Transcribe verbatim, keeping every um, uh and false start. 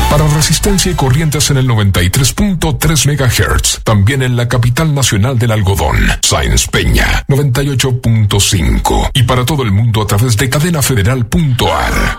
Para Resistencia y Corrientes en el noventa y tres punto tres megahertz. También en la capital nacional del algodón, Sáenz Peña, noventa y ocho punto cinco. Y para todo el mundo a través de cadena federal punto a r.